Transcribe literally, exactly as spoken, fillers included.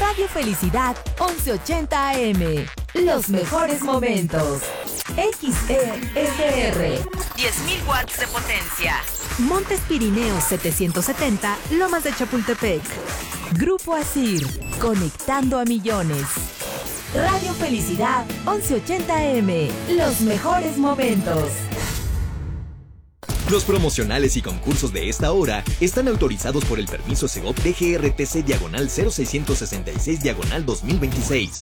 Radio Felicidad once ochenta A M. Los mejores momentos. X E S R. diez mil watts de potencia. Montes Pirineos setecientos setenta, Lomas de Chapultepec. Grupo Asir, conectando a millones. Radio Felicidad once ochenta A M. Los mejores momentos. Los promocionales y concursos de esta hora están autorizados por el permiso Segov D G R T C diagonal cero seiscientos sesenta y seis diagonal dos mil veintiséis.